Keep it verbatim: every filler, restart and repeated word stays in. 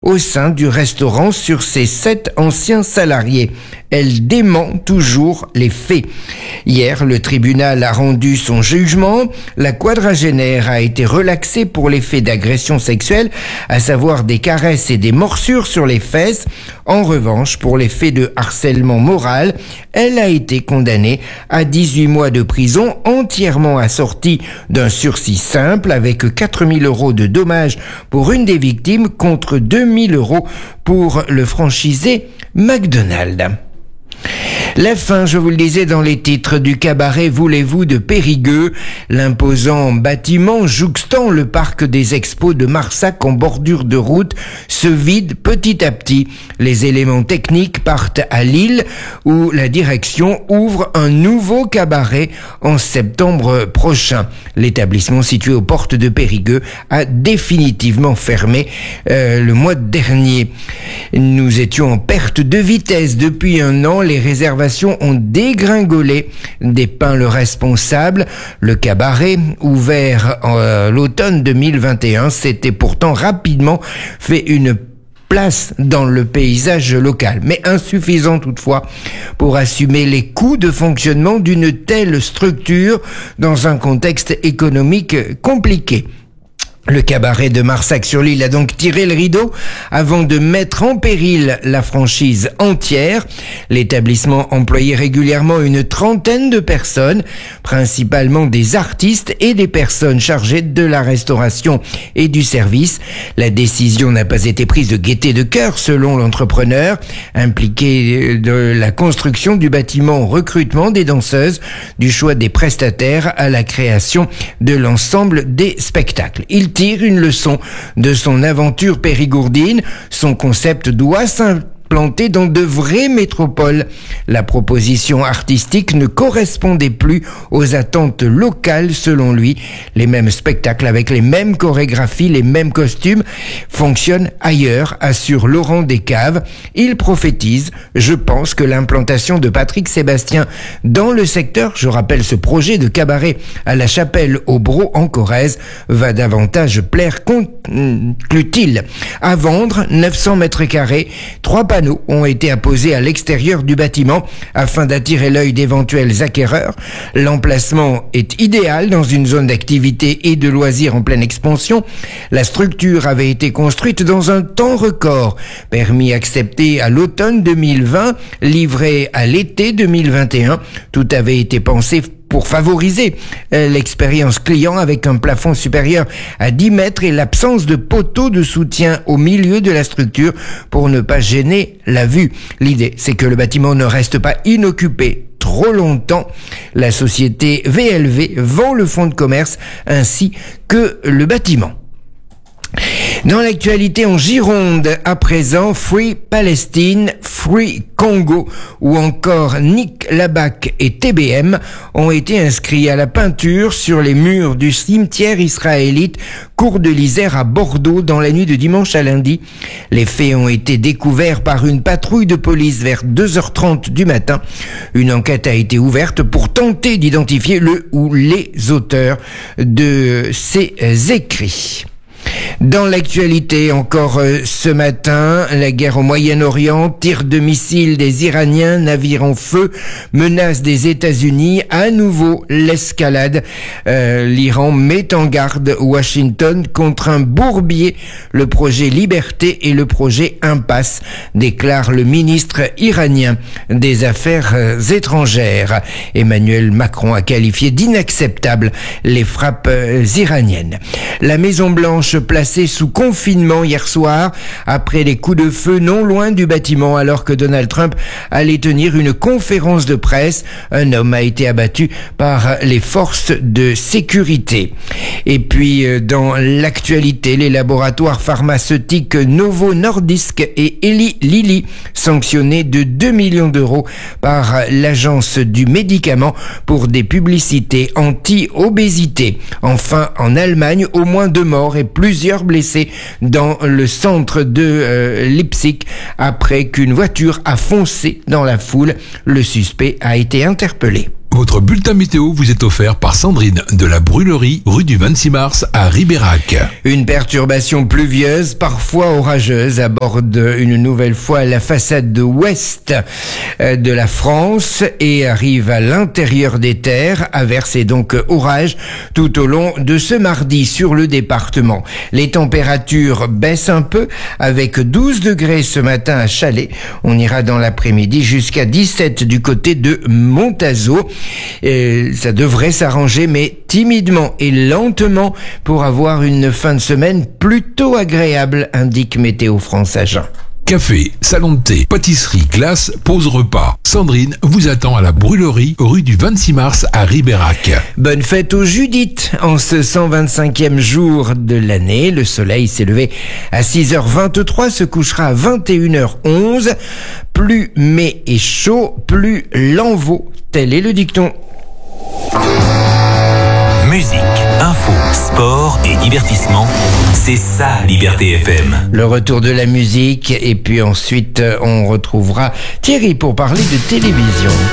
au sein du restaurant sur ses sept anciens salariés. Elle dément toujours les faits. Hier, le tribunal a rendu son jugement. La quadragénaire a été relaxée pour les faits d'agression sexuelle, à savoir des caresses et des morsures sur les fesses. En revanche, pour les faits de harcèlement moral, elle a été condamnée à dix-huit mois de prison, entièrement assortie d'un sursis simple avec quatre mille euros de dommages pour une des victimes contre deux mille euros pour le franchisé McDonald's. La fin, je vous le disais dans les titres, du cabaret Voulez-vous de Périgueux. L'imposant bâtiment jouxtant le parc des expos de Marsac en bordure de route se vide petit à petit. Les éléments techniques partent à Lille où la direction ouvre un nouveau cabaret en septembre prochain. L'établissement situé aux portes de Périgueux a définitivement fermé euh, le mois dernier. Nous étions en perte de vitesse depuis un an. Les réservations ont dégringolé, dépeint le responsable. Le cabaret, ouvert en euh, l'automne deux mille vingt et un, s'était pourtant rapidement fait une place dans le paysage local, mais insuffisant toutefois pour assumer les coûts de fonctionnement d'une telle structure dans un contexte économique compliqué. Le cabaret de Marsac-sur-Lille a donc tiré le rideau avant de mettre en péril la franchise entière. L'établissement employait régulièrement une trentaine de personnes, principalement des artistes et des personnes chargées de la restauration et du service. La décision n'a pas été prise de gaieté de cœur, selon l'entrepreneur, impliqué de la construction du bâtiment au recrutement des danseuses, du choix des prestataires à la création de l'ensemble des spectacles. Il tire une leçon de son aventure périgourdine. Son concept doit s'implanter dans de vraies métropoles. La proposition artistique ne correspondait plus aux attentes locales selon lui. Les mêmes spectacles avec les mêmes chorégraphies, les mêmes costumes fonctionnent ailleurs, assure Laurent Descaves. Il prophétise: je pense que l'implantation de Patrick Sébastien dans le secteur, je rappelle ce projet de cabaret à la Chapelle au Brau en Corrèze, va davantage plaire, conclut-il. À vendre neuf cents mètres carrés, trois panneaux ont été apposés à l'extérieur du bâtiment afin d'attirer l'œil d'éventuels acquéreurs. L'emplacement est idéal dans une zone d'activité et de loisirs en pleine expansion. La structure avait été construite dans un temps record, permis accepté à l'automne deux mille vingt, livré à l'été deux mille vingt et un. Tout avait été pensé pour favoriser l'expérience client avec un plafond supérieur à dix mètres et l'absence de poteaux de soutien au milieu de la structure pour ne pas gêner la vue. L'idée, c'est que le bâtiment ne reste pas inoccupé trop longtemps. La société V L V vend le fonds de commerce ainsi que le bâtiment. Dans l'actualité en Gironde, à présent, Free Palestine, Free Congo ou encore Nick Labac et T B M ont été inscrits à la peinture sur les murs du cimetière israélite Cour de l'Isère à Bordeaux dans la nuit de dimanche à lundi. Les faits ont été découverts par une patrouille de police vers deux heures trente du matin. Une enquête a été ouverte pour tenter d'identifier le ou les auteurs de ces écrits. Dans l'actualité, encore euh, ce matin, la guerre au Moyen-Orient, tir de missiles des Iraniens, navires en feu, menace des États-Unis, à nouveau l'escalade. Euh, L'Iran met en garde Washington contre un bourbier, le projet Liberté et le projet Impasse, déclare le ministre iranien des Affaires euh, étrangères. Emmanuel Macron a qualifié d'inacceptables les frappes euh, iraniennes. La Maison-Blanche placée sous confinement hier soir après les coups de feu non loin du bâtiment alors que Donald Trump allait tenir une conférence de presse. Un homme a été abattu par les forces de sécurité. Et puis dans l'actualité, les laboratoires pharmaceutiques Novo Nordisk et Eli Lilly sanctionnés de deux millions d'euros par l'agence du médicament pour des publicités anti-obésité. Enfin, en Allemagne, au moins deux morts et plusieurs blessés dans le centre de euh, Leipzig après qu'une voiture a foncé dans la foule. Le suspect a été interpellé. Votre bulletin météo vous est offert par Sandrine de la Brûlerie, rue du vingt-six mars à Ribérac. Une perturbation pluvieuse, parfois orageuse, aborde une nouvelle fois la façade de ouest de la France et arrive à l'intérieur des terres, averse et donc orage tout au long de ce mardi sur le département. Les températures baissent un peu avec douze degrés ce matin à Chalais. On ira dans l'après-midi jusqu'à dix-sept du côté de Montazo. Et ça devrait s'arranger, mais timidement et lentement pour avoir une fin de semaine plutôt agréable, indique Météo France Agen. Café, salon de thé, pâtisserie, glace, pause repas. Sandrine vous attend à la Brûlerie, rue du vingt-six mars à Ribérac. Bonne fête aux Judith. En ce cent vingt-cinquième jour de l'année, le soleil s'est levé à six heures vingt-trois, se couchera à vingt et une heures onze. Plus mai est chaud, plus l'en vaut. Tel est le dicton. Musique, info, sport et divertissement, c'est ça Liberté F M. Le retour de la musique et puis ensuite on retrouvera Thierry pour parler de télévision.